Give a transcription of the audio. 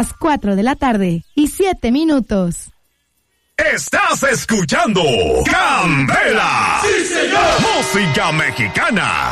las 4:07 Estás escuchando Candela. ¡Sí, señor! Música mexicana.